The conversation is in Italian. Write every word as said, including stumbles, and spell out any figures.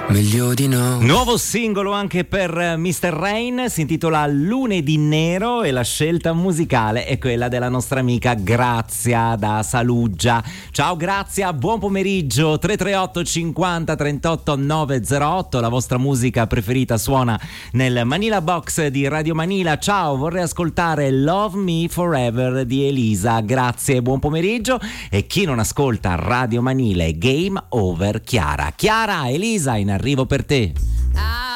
Meglio di no. Nuovo singolo anche per mister Rain, si intitola Lunedì Nero e la scelta musicale è quella della nostra amica Grazia da Saluggia. Ciao Grazia, buon pomeriggio. Tre tre otto cinquanta trentotto novecentotto, la vostra musica preferita suona nel Manila Box di Radio Manila. Ciao, vorrei ascoltare Love Me Forever di Elisa. Grazie, buon pomeriggio. E chi non ascolta Radio Manila è Game Over Chiara. Chiara, Elisa in arrivo per te. Ah.